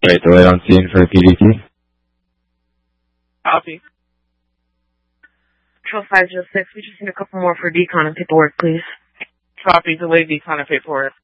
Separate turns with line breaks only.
Right, delay on scene for PDT.
Copy.
Control 506, we just need a couple more for decon and paperwork, please.
Copy, delay decon and paperwork.